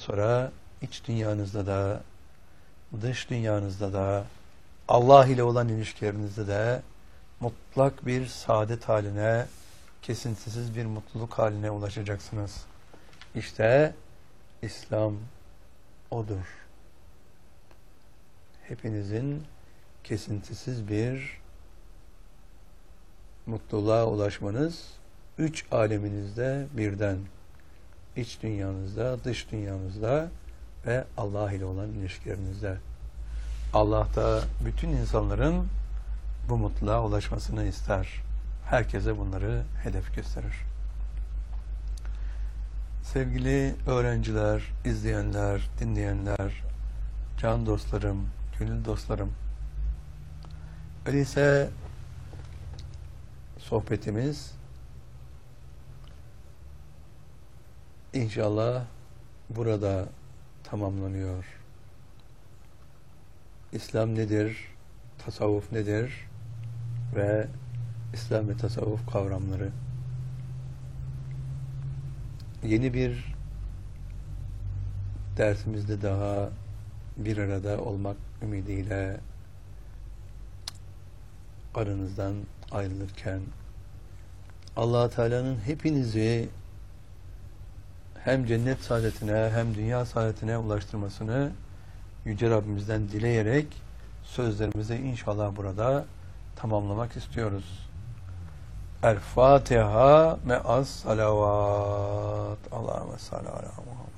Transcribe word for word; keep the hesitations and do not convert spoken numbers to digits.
sonra iç dünyanızda da, dış dünyanızda da, Allah ile olan ilişkilerinizde de mutlak bir saadet haline, kesintisiz bir mutluluk haline ulaşacaksınız. İşte İslam odur. Hepinizin kesintisiz bir mutluluğa ulaşmanız, üç aleminizde birden, iç dünyanızda, dış dünyanızda ve Allah ile olan ilişkilerinizde. Allah da bütün insanların bu mutluluğa ulaşmasını ister. Herkese bunları hedef gösterir. Sevgili öğrenciler, izleyenler, dinleyenler, can dostlarım, gönül dostlarım, öyleyse sohbetimiz İnşallah burada tamamlanıyor. İslam nedir? Tasavvuf nedir? Ve İslam ve tasavvuf kavramları. Yeni bir dersimizde daha bir arada olmak ümidiyle aranızdan ayrılırken Allah Teala'nın hepinizi hem cennet saadetine hem dünya saadetine ulaştırmasını Yüce Rabbimizden dileyerek sözlerimizi inşallah burada tamamlamak istiyoruz. El Fatiha me'as salavat. Allahümme salli ala Muhammed.